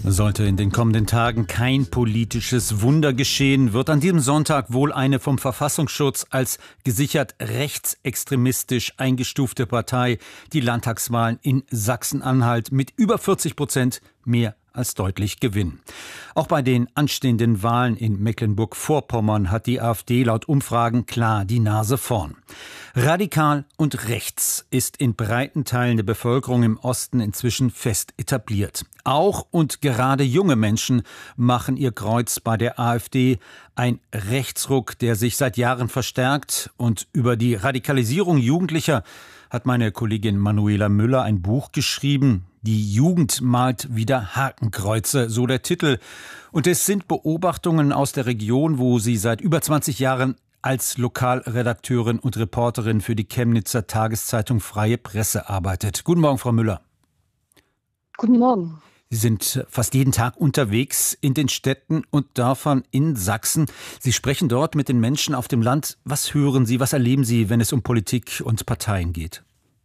Sollte in den kommenden Tagen kein politisches Wunder geschehen, wird an diesem Sonntag wohl eine vom Verfassungsschutz als gesichert rechtsextremistisch eingestufte Partei die Landtagswahlen in Sachsen-Anhalt mit über 40% mehr als deutlich gewinnen. Auch bei den anstehenden Wahlen in Mecklenburg-Vorpommern hat die AfD laut Umfragen klar die Nase vorn. Radikal und rechts ist in breiten Teilen der Bevölkerung im Osten inzwischen fest etabliert. Auch und gerade junge Menschen machen ihr Kreuz bei der AfD. Ein Rechtsruck, der sich seit Jahren verstärkt. Und über die Radikalisierung Jugendlicher hat meine Kollegin Manuela Müller ein Buch geschrieben. Die Jugend malt wieder Hakenkreuze, so der Titel. Und es sind Beobachtungen aus der Region, wo sie seit über 20 Jahren als Lokalredakteurin und Reporterin für die Chemnitzer Tageszeitung Freie Presse arbeitet. Guten Morgen, Frau Müller. Guten Morgen. Sie sind fast jeden Tag unterwegs in den Städten und Dörfern in Sachsen. Sie sprechen dort mit den Menschen auf dem Land. Was hören Sie, was erleben Sie, wenn es um Politik und Parteien geht?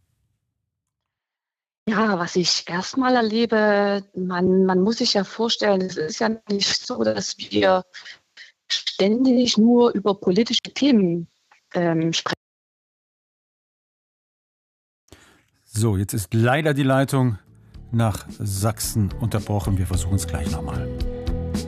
Ja, was ich erstmal erlebe, man muss sich ja vorstellen, es ist ja nicht so, dass wir ständig nur über politische Themen sprechen. So, jetzt ist leider die Leitung nach Sachsen unterbrochen. Wir versuchen es gleich nochmal.